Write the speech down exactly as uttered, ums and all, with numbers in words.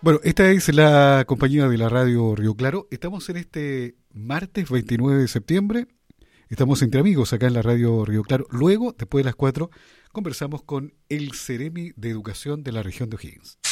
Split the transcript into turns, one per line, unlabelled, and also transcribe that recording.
Bueno, esta es la compañía de la radio Río Claro. Estamos en este martes veintinueve de septiembre. Estamos entre amigos acá en la radio Río Claro. Luego, después de las cuatro, conversamos con el Ceremi de Educación de la región de O'Higgins.